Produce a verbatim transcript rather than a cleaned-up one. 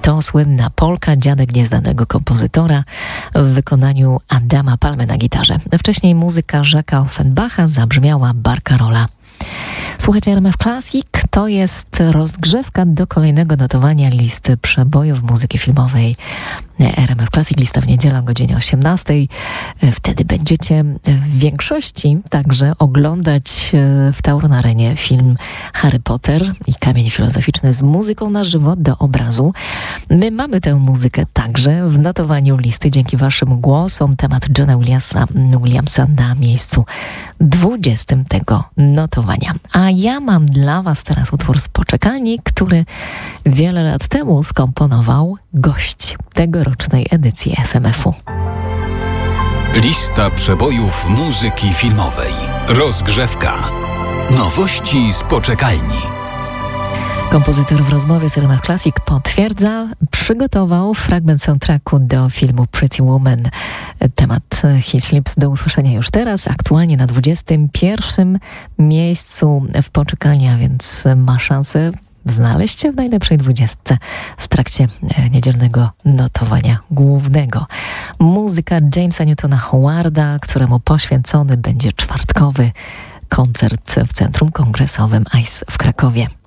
To słynna polka Dziadek Nieznanego Kompozytora w wykonaniu Adama Palmy na gitarze. Wcześniej muzyka Jacques'a Offenbacha zabrzmiała Barcarola. Słuchajcie, R M F Classic to jest rozgrzewka do kolejnego notowania listy przebojów muzyki filmowej. R M F Classic, lista w niedzielę o godzinie osiemnastej. Wtedy będziecie w większości także oglądać w Tauron Arenie film Harry Potter i Kamień Filozoficzny z muzyką na żywo do obrazu. My mamy tę muzykę także w notowaniu listy dzięki waszym głosom. Temat Johna Williamsa, Williamsa na miejscu dwudziestym tego notowania. A ja mam dla was teraz utwór z poczekalni, który wiele lat temu skomponował gość tegorocznej edycji F M F-u. Lista przebojów muzyki filmowej. Rozgrzewka. Nowości z poczekalni. Kompozytor w rozmowie z R M F Classic potwierdza, przygotował fragment soundtracku do filmu Pretty Woman. Temat His Slips do usłyszenia już teraz, aktualnie na dwudziestym pierwszym miejscu w poczekalni, a więc ma szansę znaleźć się w najlepszej dwudziestce w trakcie niedzielnego notowania głównego. Muzyka Jamesa Newtona Howarda, któremu poświęcony będzie czwartkowy koncert w Centrum Kongresowym I C E w Krakowie.